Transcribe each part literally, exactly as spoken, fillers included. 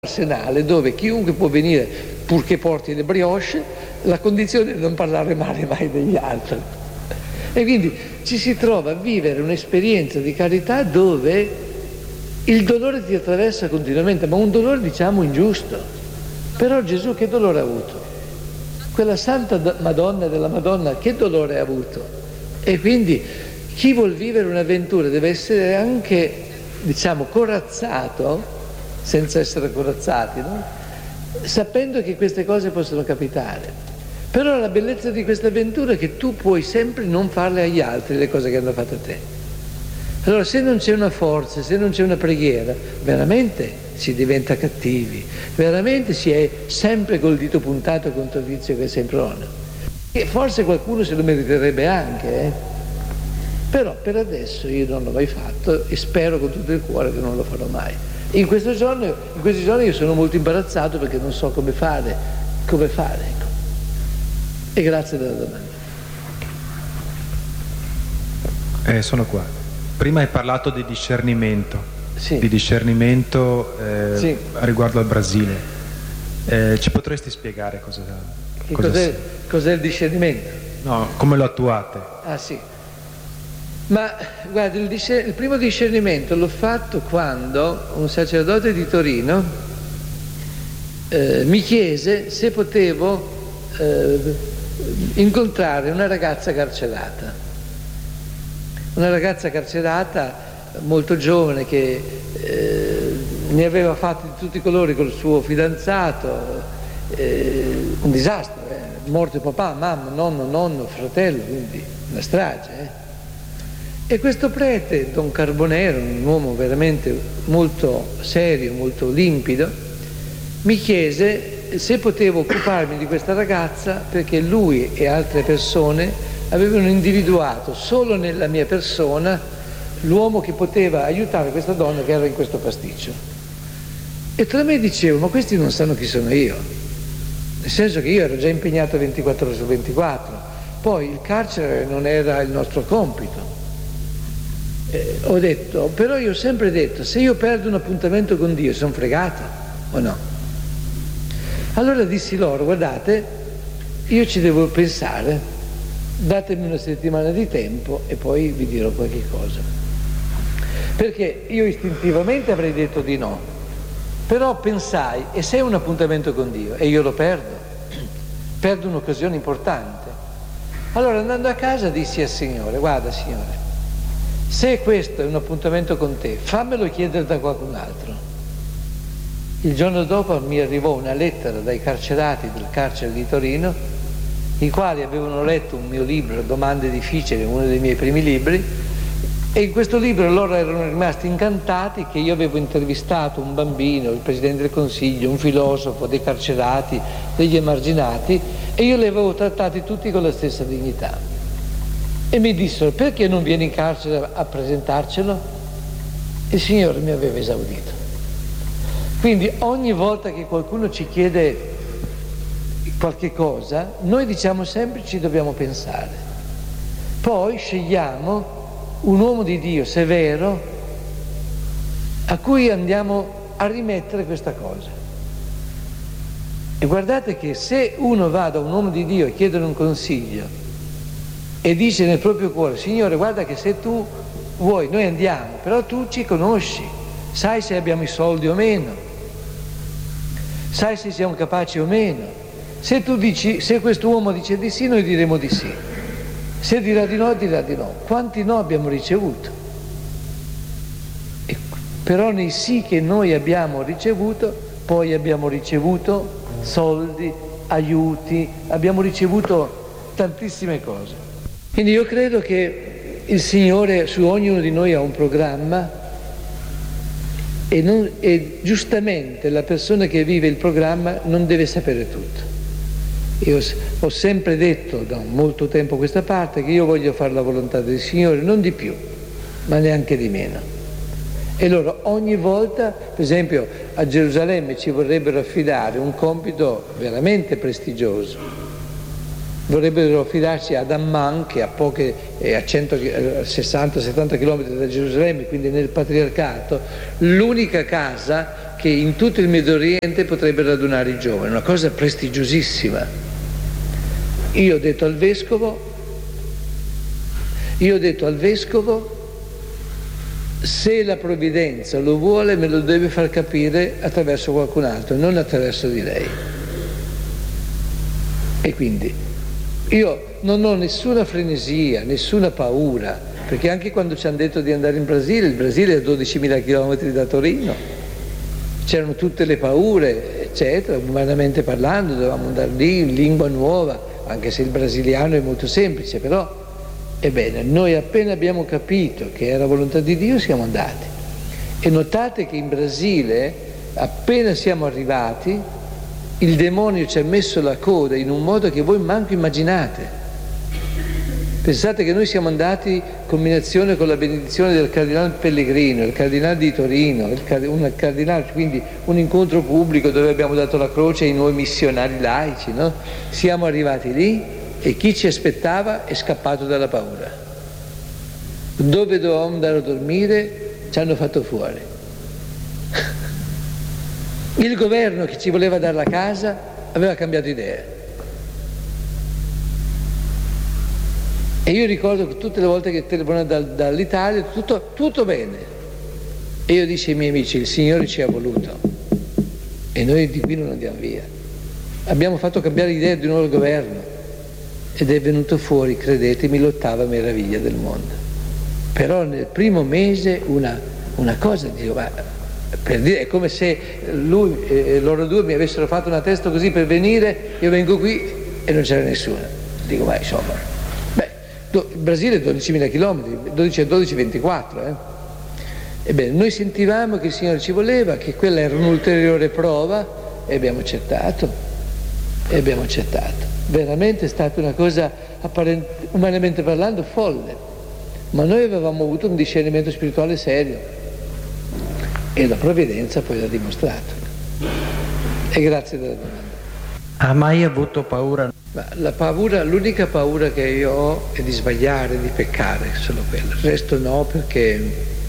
arsenale dove chiunque può venire purché porti le brioche, la condizione è di non parlare male mai degli altri. E quindi ci si trova a vivere un'esperienza di carità dove il dolore ti attraversa continuamente, ma un dolore diciamo ingiusto. Però Gesù che dolore ha avuto? Quella Santa Madonna della Madonna che dolore ha avuto? E quindi chi vuol vivere un'avventura deve essere anche, diciamo, corazzato, senza essere corazzati, no? Sapendo che queste cose possono capitare. Però la bellezza di questa avventura è che tu puoi sempre non farle agli altri le cose che hanno fatto a te. Allora se non c'è una forza, se non c'è una preghiera, veramente si diventa cattivi, veramente si è sempre col dito puntato contro il vizio che si improna. E forse qualcuno se lo meriterebbe anche, eh? Però per adesso io non l'ho mai fatto e spero con tutto il cuore che non lo farò mai. In, questo giorno, in questi giorni io sono molto imbarazzato perché non so come fare, come fare, ecco. E grazie della domanda. Eh, sono qua. Prima hai parlato di discernimento, sì. di discernimento eh, sì. riguardo al Brasile. Eh, ci potresti spiegare cosa, che cosa cos'è, cos'è il discernimento? No, come lo attuate? Ah sì. Ma guarda, il, discer- il primo discernimento l'ho fatto quando un sacerdote di Torino eh, mi chiese se potevo eh, incontrare una ragazza carcerata. Una ragazza carcerata molto giovane che eh, ne aveva fatti di tutti i colori col suo fidanzato, eh, un disastro, eh. morto papà, mamma, nonno, nonno, fratello, quindi una strage, eh. E questo prete, Don Carbonero, un uomo veramente molto serio, molto limpido, mi chiese se potevo occuparmi di questa ragazza perché lui e altre persone avevano individuato solo nella mia persona l'uomo che poteva aiutare questa donna che era in questo pasticcio. E tra me dicevo, ma questi non sanno chi sono io, nel senso che io ero già impegnato ventiquattro ore su ventiquattro, poi il carcere non era il nostro compito. Eh, ho detto, però io ho sempre detto, se io perdo un appuntamento con Dio sono fregato o no? Allora dissi loro, guardate, io ci devo pensare, datemi una settimana di tempo e poi vi dirò qualche cosa. Perché io istintivamente avrei detto di no, però pensai, e se è un appuntamento con Dio e io lo perdo, perdo un'occasione importante. Allora andando a casa dissi al Signore, guarda Signore, se questo è un appuntamento con te, fammelo chiedere da qualcun altro. Il giorno dopo mi arrivò una lettera dai carcerati del carcere di Torino, i quali avevano letto un mio libro, Domande difficili, uno dei miei primi libri, e in questo libro loro erano rimasti incantati che io avevo intervistato un bambino, il Presidente del Consiglio, un filosofo, dei carcerati, degli emarginati, e io li avevo trattati tutti con la stessa dignità. E mi dissero, perché non vieni in carcere a presentarcelo? Il Signore mi aveva esaudito. Quindi ogni volta che qualcuno ci chiede qualche cosa, noi diciamo sempre ci dobbiamo pensare. Poi scegliamo un uomo di Dio severo a cui andiamo a rimettere questa cosa. E guardate che se uno va da un uomo di Dio e chiede un consiglio e dice nel proprio cuore, Signore, guarda che se tu vuoi noi andiamo, però tu ci conosci, sai se abbiamo i soldi o meno, sai se siamo capaci o meno. Se tu dici, se questo uomo dice di sì, noi diremo di sì. Se dirà di no, dirà di no. Quanti no abbiamo ricevuto? E, però nei sì che noi abbiamo ricevuto, poi abbiamo ricevuto soldi, aiuti, abbiamo ricevuto tantissime cose. Quindi io credo che il Signore su ognuno di noi ha un programma e, non, e giustamente la persona che vive il programma non deve sapere tutto. Io ho sempre detto da molto tempo a questa parte che io voglio fare la volontà del Signore, non di più, ma neanche di meno. E loro ogni volta, per esempio a Gerusalemme ci vorrebbero affidare un compito veramente prestigioso. Vorrebbero affidarci ad Amman, che a poche, eh, a centosessanta settanta chilometri da Gerusalemme, quindi nel patriarcato, l'unica casa che in tutto il Medio Oriente potrebbe radunare i giovani, una cosa prestigiosissima. Io ho detto al vescovo, io ho detto al vescovo, se la provvidenza lo vuole me lo deve far capire attraverso qualcun altro, non attraverso di lei. E quindi io non ho nessuna frenesia, nessuna paura, perché anche quando ci hanno detto di andare in Brasile, il Brasile è a dodicimila chilometri da Torino, c'erano tutte le paure, eccetera, umanamente parlando, dovevamo andare lì in lingua nuova, anche se il brasiliano è molto semplice, però ebbene, noi appena abbiamo capito che era volontà di Dio siamo andati. E notate che in Brasile, appena siamo arrivati, il demonio ci ha messo la coda in un modo che voi manco immaginate. Pensate che noi siamo andati in combinazione con la benedizione del cardinale Pellegrino, il cardinale di Torino, il card- un cardinale, quindi un incontro pubblico dove abbiamo dato la croce ai nuovi missionari laici, no? Siamo arrivati lì e chi ci aspettava è scappato dalla paura. Dove dovevamo andare a dormire ci hanno fatto fuori. Il governo che ci voleva dare la casa aveva cambiato idea. E io ricordo che tutte le volte che telefonavo dal, dall'Italia, tutto, tutto bene. E io dicevo ai miei amici, il Signore ci ha voluto e noi di qui non andiamo via. Abbiamo fatto cambiare l'idea di un nuovo governo ed è venuto fuori, credetemi, l'ottava meraviglia del mondo. Però nel primo mese una, una cosa, dico, ma per dire, è come se lui e loro due mi avessero fatto una testa così per venire, io vengo qui e non c'era nessuno. Dico, ma insomma... Il Brasile è dodicimila chilometri, dodici a dodici, ventiquattro. Eh? Ebbene, noi sentivamo che il Signore ci voleva, che quella era un'ulteriore prova e abbiamo accettato. E abbiamo accettato. Veramente è stata una cosa, umanamente parlando, folle. Ma noi avevamo avuto un discernimento spirituale serio e la provvidenza poi l'ha dimostrato. E grazie della domanda. Ha mai avuto paura? Ma la paura, l'unica paura che io ho è di sbagliare, di peccare, solo quello. Il resto no, perché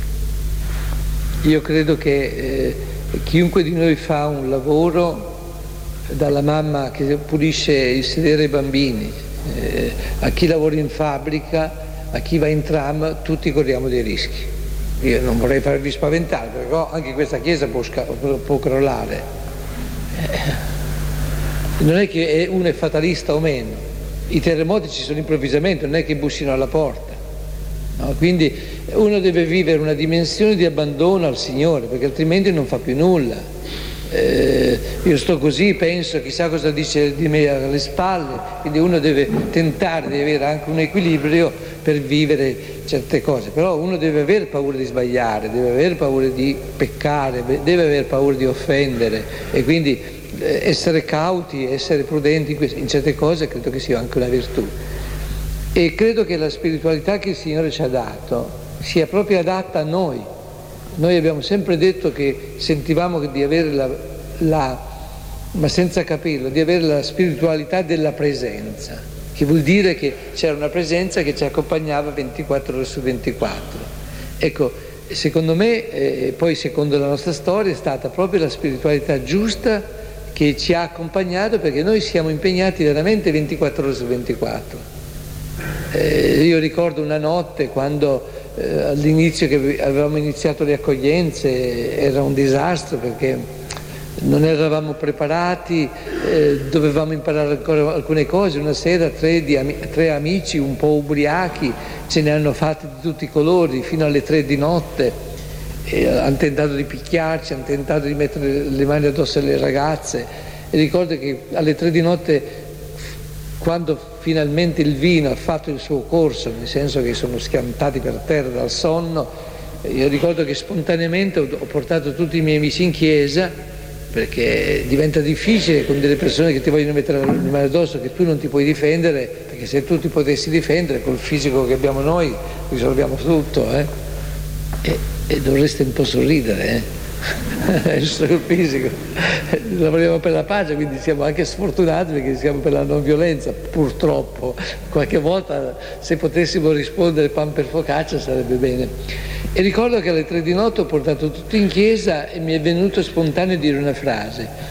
io credo che eh, chiunque di noi fa un lavoro, dalla mamma che pulisce il sedere ai bambini, eh, a chi lavora in fabbrica, a chi va in tram, tutti corriamo dei rischi. Io non vorrei farvi spaventare, però anche questa chiesa può, sca- può crollare. Eh. Non è che uno è fatalista o meno, i terremoti ci sono improvvisamente, non è che bussino alla porta, no? Quindi uno deve vivere una dimensione di abbandono al Signore, perché altrimenti non fa più nulla. Eh, io sto così, penso, chissà cosa dice di me alle spalle, quindi uno deve tentare di avere anche un equilibrio per vivere certe cose, però uno deve aver paura di sbagliare, deve aver paura di peccare, deve aver paura di offendere e quindi essere cauti, essere prudenti in, queste, in certe cose credo che sia anche una virtù. E credo che la spiritualità che il Signore ci ha dato sia proprio adatta a noi. Noi abbiamo sempre detto che sentivamo di avere la, la ma senza capirlo, di avere la spiritualità della presenza, che vuol dire che c'era una presenza che ci accompagnava ventiquattro ore su ventiquattro. Ecco, secondo me, eh, poi secondo la nostra storia, è stata proprio la spiritualità giusta che ci ha accompagnato, perché noi siamo impegnati veramente ventiquattro ore su ventiquattro. Eh, io ricordo una notte quando eh, all'inizio che avevamo iniziato le accoglienze era un disastro perché non eravamo preparati, eh, dovevamo imparare ancora alcune cose. Una sera tre, di ami- tre amici un po' ubriachi ce ne hanno fatti di tutti i colori fino alle tre di notte. E hanno tentato di picchiarci, hanno tentato di mettere le mani addosso alle ragazze e ricordo che alle tre di notte, quando finalmente il vino ha fatto il suo corso, nel senso che sono schiantati per terra dal sonno, io ricordo che spontaneamente ho portato tutti i miei amici in chiesa, perché diventa difficile con delle persone che ti vogliono mettere le mani addosso, che tu non ti puoi difendere, perché se tu ti potessi difendere col fisico che abbiamo noi risolviamo tutto, eh? e, e dovreste un po' sorridere, eh? il suo fisico, lavoriamo per la pace, quindi siamo anche sfortunati perché siamo per la non violenza, purtroppo. Qualche volta se potessimo rispondere pan per focaccia sarebbe bene. E ricordo che alle tre di notte ho portato tutti in chiesa e mi è venuto spontaneo dire una frase: